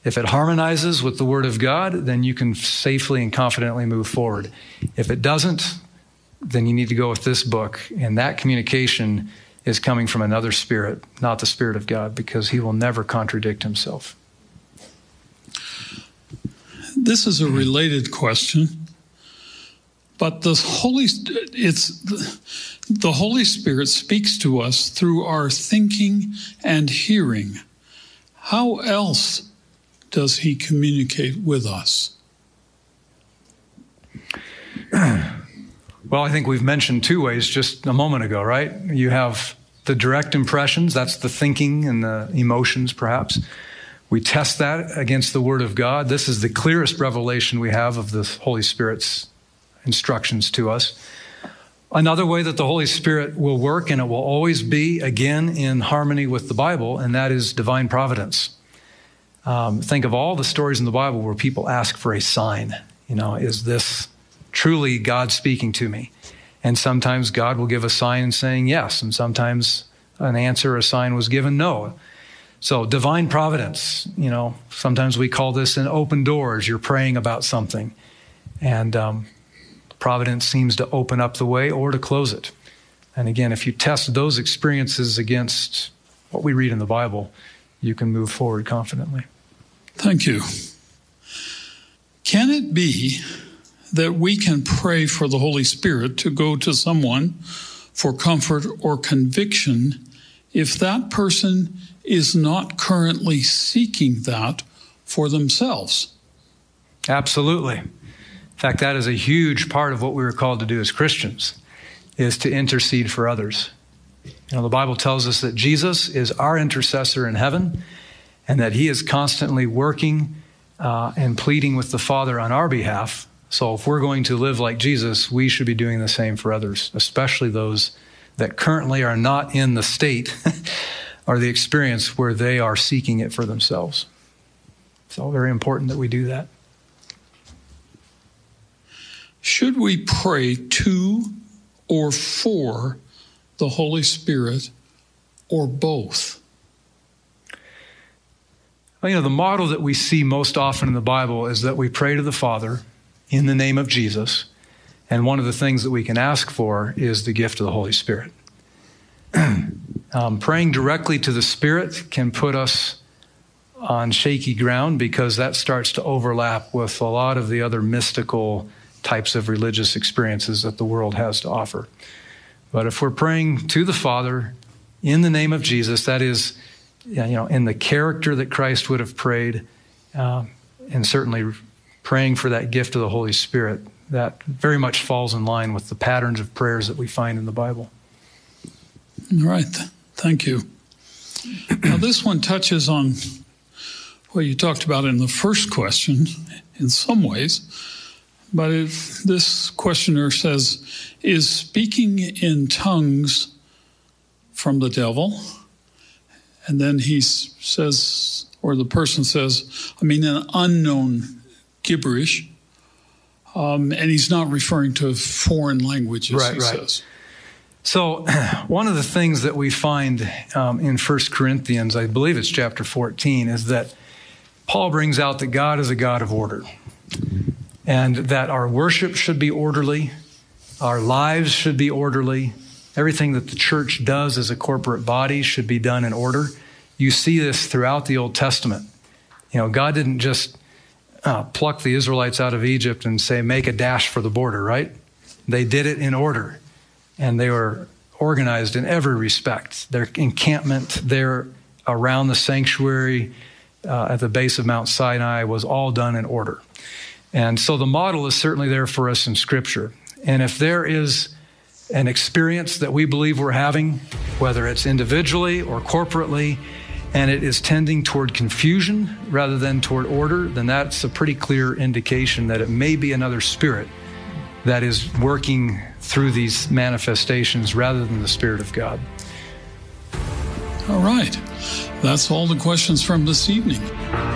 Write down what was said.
If it harmonizes with the Word of God, then you can safely and confidently move forward. If it doesn't, then you need to go with this book. And that communication is coming from another spirit, not the Spirit of God, because he will never contradict himself. This is a related question, but the Holy Spirit speaks to us through our thinking and hearing. How else does he communicate with us? Well, I think we've mentioned two ways just a moment ago, right? You have the direct impressions, that's the thinking and the emotions, perhaps. We test that against the Word of God. This is the clearest revelation we have of the Holy Spirit's instructions to us. Another way that the Holy Spirit will work, and it will always be, again, in harmony with the Bible, and that is divine providence. Think of all the stories in the Bible where people ask for a sign. Is this truly God speaking to me? And sometimes God will give a sign saying yes, and sometimes an answer, a sign was given no. So divine providence, sometimes we call this an open door as you're praying about something. And providence seems to open up the way or to close it. And again, if you test those experiences against what we read in the Bible, you can move forward confidently. Thank you. Can it be that we can pray for the Holy Spirit to go to someone for comfort or conviction if that person is not currently seeking that for themselves? Absolutely. In fact, that is a huge part of what we were called to do as Christians, is to intercede for others. The Bible tells us that Jesus is our intercessor in heaven, and that he is constantly working and pleading with the Father on our behalf. So if we're going to live like Jesus, we should be doing the same for others, especially those that currently are not in the state or the experience where they are seeking it for themselves. It's all very important that we do that. Should we pray to or for the Holy Spirit, or both? Well, the model that we see most often in the Bible is that we pray to the Father in the name of Jesus. And one of the things that we can ask for is the gift of the Holy Spirit. Praying directly to the Spirit can put us on shaky ground because that starts to overlap with a lot of the other mystical types of religious experiences that the world has to offer. But if we're praying to the Father in the name of Jesus, that is, in the character that Christ would have prayed, and certainly praying for that gift of the Holy Spirit, that very much falls in line with the patterns of prayers that we find in the Bible. All right. Thank you. Now, this one touches on what you talked about in the first question in some ways, but this questioner says, is speaking in tongues from the devil? And then he says, or the person says, an unknown gibberish. And he's not referring to foreign languages, he says. So one of the things that we find in 1 Corinthians, I believe it's chapter 14, is that Paul brings out that God is a God of order, and that our worship should be orderly, our lives should be orderly, everything that the church does as a corporate body should be done in order. You see this throughout the Old Testament. God didn't just pluck the Israelites out of Egypt and say, make a dash for the border, right? They did it in order, and they were organized in every respect. Their encampment there around the sanctuary at the base of Mount Sinai was all done in order. And so the model is certainly there for us in Scripture. And if there is an experience that we believe we're having, whether it's individually or corporately, and it is tending toward confusion rather than toward order, then that's a pretty clear indication that it may be another spirit that is working through these manifestations rather than the Spirit of God. All right. That's all the questions from this evening.